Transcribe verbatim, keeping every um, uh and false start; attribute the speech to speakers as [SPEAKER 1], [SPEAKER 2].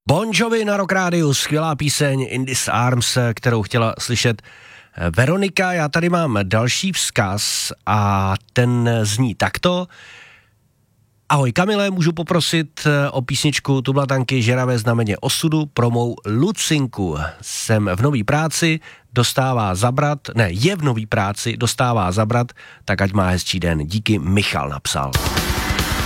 [SPEAKER 1] Bon Jovi na Rock Rádiu, skvělá píseň In These Arms, kterou chtěla slyšet Veronika. Já tady mám další vzkaz a ten zní takto. Ahoj Kamile, můžu poprosit o písničku Tublatanky Žeravé znameně osudu pro mou Lucinku. Jsem v nový práci, dostává zabrat, ne, je v nový práci, dostává zabrat, tak ať má hezčí den. Díky, Michal napsal.